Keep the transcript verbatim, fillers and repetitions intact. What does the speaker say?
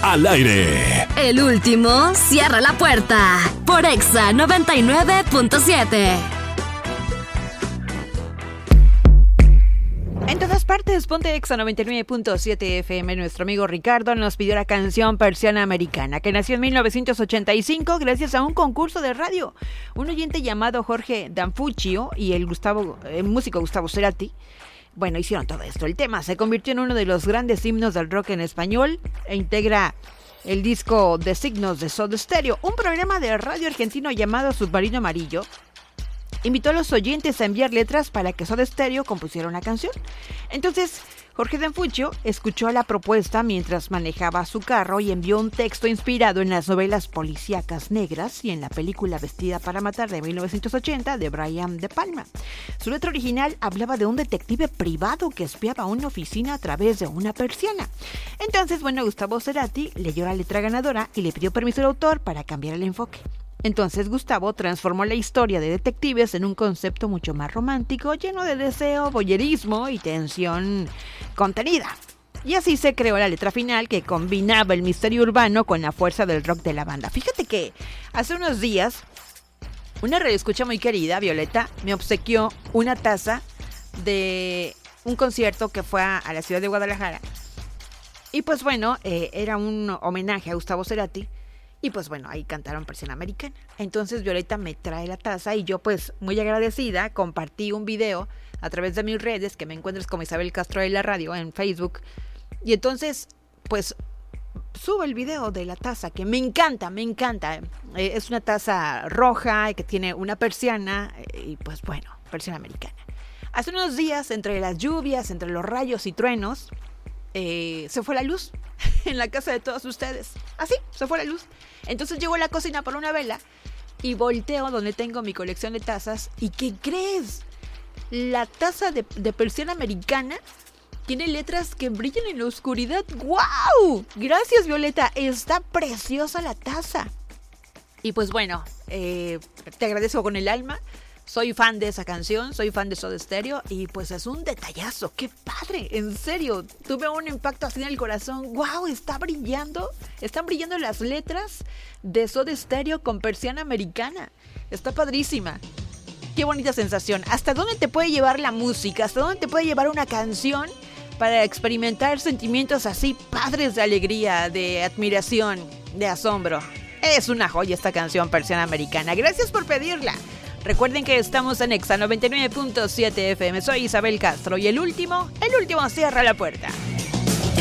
al aire. El último cierra la puerta por Exa noventa y nueve punto siete. En todas partes, ponte Exa noventa y nueve punto siete F M. Nuestro amigo Ricardo nos pidió la canción Persiana Americana, que nació en mil novecientos ochenta y cinco gracias a un concurso de radio. Un oyente llamado Jorge Danfuccio y el, Gustavo, el músico Gustavo Cerati, bueno, hicieron todo esto. El tema se convirtió en uno de los grandes himnos del rock en español e integra el disco de Signos de Soda Stereo, un programa de radio argentino llamado Submarino Amarillo. Invitó a los oyentes a enviar letras para que Soda Stereo compusiera una canción. Entonces, Jorge Danfuccio escuchó la propuesta mientras manejaba su carro y envió un texto inspirado en las novelas policíacas negras y en la película Vestida para Matar de mil novecientos ochenta de Brian De Palma. Su letra original hablaba de un detective privado que espiaba una oficina a través de una persiana. Entonces, bueno, Gustavo Cerati leyó la letra ganadora y le pidió permiso al autor para cambiar el enfoque. Entonces Gustavo transformó la historia de detectives en un concepto mucho más romántico, lleno de deseo, voyerismo y tensión contenida. Y así se creó la letra final que combinaba el misterio urbano con la fuerza del rock de la banda. Fíjate que hace unos días una radioescucha muy querida, Violeta, me obsequió una taza de un concierto que fue a, a la ciudad de Guadalajara. Y pues bueno, eh, era un homenaje a Gustavo Cerati. Y pues bueno, ahí cantaron Persiana Americana. Entonces Violeta me trae la taza y yo pues muy agradecida compartí un video a través de mis redes, que me encuentras como Isabel Castro de la Radio en Facebook. Y entonces pues subo el video de la taza, que me encanta, me encanta. Eh, es una taza roja que tiene una persiana eh, y pues bueno, Persiana Americana. Hace unos días, entre las lluvias, entre los rayos y truenos, eh, se fue la luz en la casa de todos ustedes. Así, se fue la luz. Entonces llego a la cocina por una vela y volteo donde tengo mi colección de tazas. ¿Y qué crees? La taza de, de Persiana Americana tiene letras que brillan en la oscuridad. ¡Guau! Gracias, Violeta. Está preciosa la taza. Y pues bueno, eh, te agradezco con el alma. Soy fan de esa canción, soy fan de Soda Stereo y pues es un detallazo, qué padre, en serio, tuve un impacto así en el corazón. ¡Wow! Está brillando, están brillando las letras de Soda Stereo con Persiana Americana, está padrísima. Qué bonita sensación. ¿Hasta dónde te puede llevar la música? ¿Hasta dónde te puede llevar una canción para experimentar sentimientos así padres de alegría, de admiración, de asombro? Es una joya esta canción Persiana Americana. Gracias por pedirla. Recuerden que estamos en Exa noventa y nueve punto siete F M. Soy Isabel Castro y el último, el último cierra la puerta.